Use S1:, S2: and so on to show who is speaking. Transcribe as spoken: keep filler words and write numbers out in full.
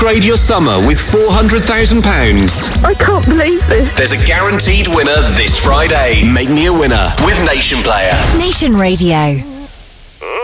S1: Upgrade your summer with four hundred thousand pounds.
S2: I can't believe this.
S1: There's a guaranteed winner this Friday. Make me a winner with Nation Player.
S3: Nation Radio.